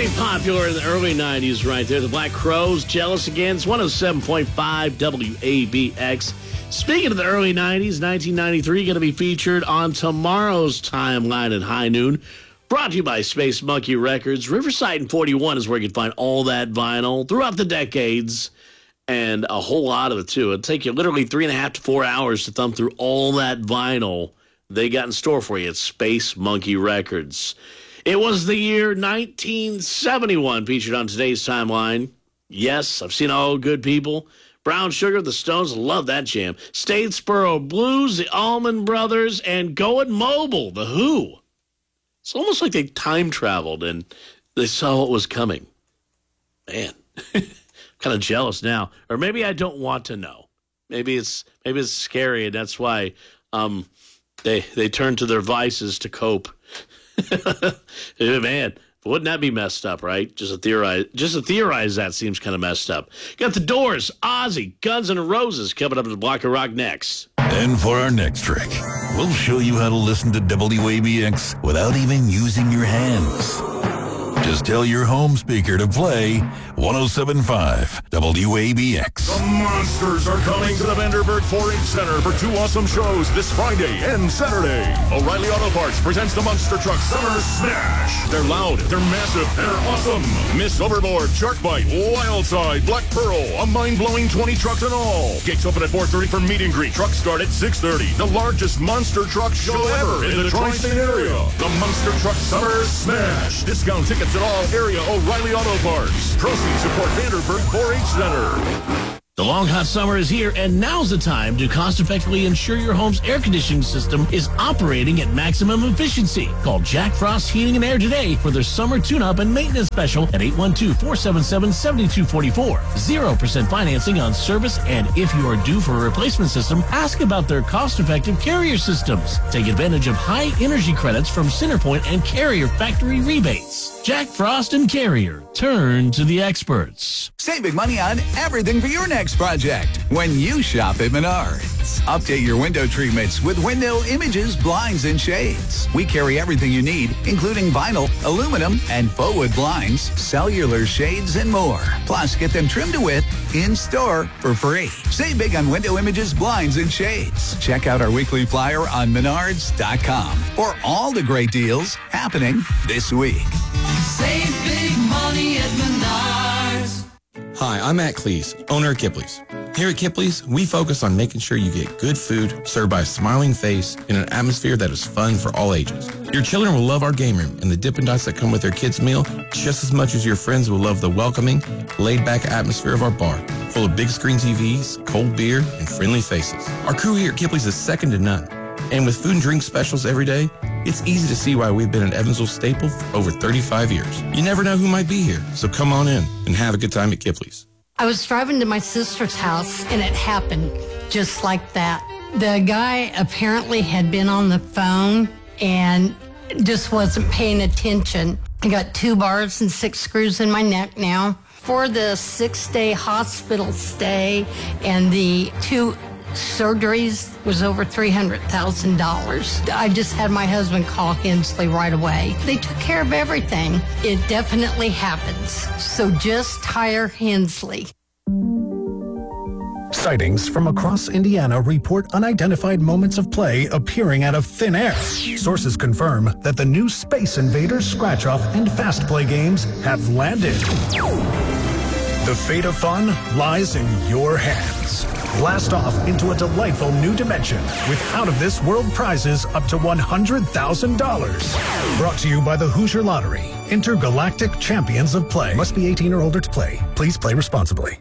Very popular in the early 90s right there. The Black Crowes, Jealous Again. It's 107.5 WABX. Speaking of the early 90s, 1993 going to be featured on tomorrow's Timeline at high noon. Brought to you by Space Monkey Records. Riverside and 41 is where you can find all that vinyl throughout the decades, and a whole lot of it, too. It'll take you literally 3.5 to 4 hours to thumb through all that vinyl they got in store for you at Space Monkey Records. It was the year 1971 featured on today's Timeline. Yes, I've seen All Good People. Brown Sugar, the Stones, love that jam. Statesboro Blues, the Allman Brothers, and Going Mobile, the Who. It's almost like they time traveled and they saw what was coming. Man, kind of jealous now. Or maybe I don't want to know. Maybe it's scary, and that's why they turn to their vices to cope. Man, wouldn't that be messed up, right? Just to theorize that seems kind of messed up. Got the Doors, Ozzy, Guns N' Roses coming up to the Block of Rock next. And for our next trick, we'll show you how to listen to WABX without even using your hands. Just tell your home speaker to play 107.5 WABX. The Monsters are coming to the Vanderburg 4-H Center for two awesome shows this Friday and Saturday. O'Reilly Auto Parts presents the Monster Truck Summer Smash. They're loud, they're massive, they're awesome. Miss Overboard, Shark Bite, Wildside, Black Pearl, a mind-blowing 20 trucks in all. Gates open at 4:30 for meet and greet. Trucks start at 6:30. The largest monster truck show ever in the Tri-State area. The Monster Truck Summer Smash. Discount tickets at all area O'Reilly Auto Parts. Proceeds support Vanderburg 4-H Center. The long, hot summer is here, and now's the time to cost-effectively ensure your home's air conditioning system is operating at maximum efficiency. Call Jack Frost Heating and Air today for their summer tune-up and maintenance special at 812-477-7244. 0% financing on service, and if you are due for a replacement system, ask about their cost-effective Carrier systems. Take advantage of high energy credits from Centerpoint and Carrier factory rebates. Jack Frost and Carrier. Turn to the experts. Save big money on everything for your next project when you shop at Menards. Update your window treatments with Window Images, Blinds, and Shades. We carry everything you need, including vinyl, aluminum, and faux wood blinds, cellular shades, and more. Plus, get them trimmed to width in-store for free. Save big on Window Images, Blinds, and Shades. Check out our weekly flyer on Menards.com for all the great deals happening this week. Save big money at Menards. Hi, I'm Matt Cleese, owner of Kipley's. Here at Kipley's, we focus on making sure you get good food served by a smiling face in an atmosphere that is fun for all ages. Your children will love our game room and the Dippin' Dots that come with their kids' meal just as much as your friends will love the welcoming, laid-back atmosphere of our bar, full of big screen TVs, cold beer, and friendly faces. Our crew here at Kipley's is second to none. And with food and drink specials every day, it's easy to see why we've been an Evansville staple for over 35 years. You never know who might be here, so come on in and have a good time at Kipley's. I was driving to my sister's house, and it happened just like that. The guy apparently had been on the phone and just wasn't paying attention. I got 2 bars and 6 screws in my neck now. For the 6-day hospital stay and the 2 surgeries was over $300,000. I just had my husband call Hensley right away. They took care of everything. It definitely happens. So just hire Hensley. Sightings from across Indiana report unidentified moments of play appearing out of thin air. Sources confirm that the new Space Invaders Scratch-Off and Fast Play games have landed. The fate of fun lies in your hands. Blast off into a delightful new dimension with out-of-this-world prizes up to $100,000. Brought to you by the Hoosier Lottery. Intergalactic Champions of Play. Must be 18 or older to play. Please play responsibly.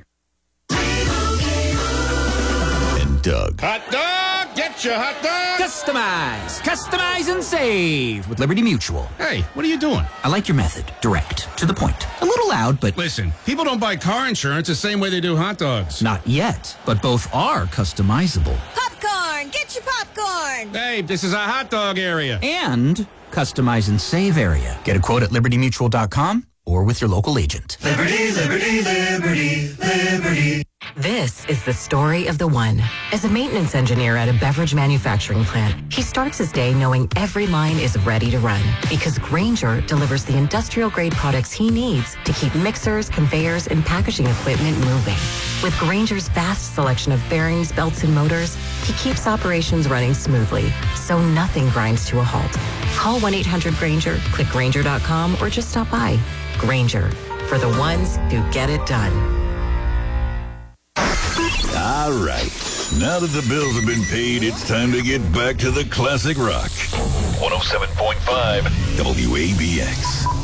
And Doug. Hot dog! Get your hot dog! Customize and save with Liberty Mutual. Hey, what are you doing? I like your method. Direct, to the point. A little loud, but... Listen, people don't buy car insurance the same way they do hot dogs. Not yet, but both are customizable. Popcorn! Get your popcorn! Hey, this is a hot dog area. And customize and save area. Get a quote at libertymutual.com or with your local agent. Liberty, liberty, liberty, liberty. This is the story of the one. As a maintenance engineer at a beverage manufacturing plant, he starts his day knowing every line is ready to run because Grainger delivers the industrial-grade products he needs to keep mixers, conveyors, and packaging equipment moving. With Grainger's vast selection of bearings, belts, and motors, he keeps operations running smoothly, so nothing grinds to a halt. Call 1-800-GRAINGER, click Grainger.com, or just stop by. Grainger, for the ones who get it done. All right. Now that the bills have been paid, it's time to get back to the classic rock. 107.5 WABX.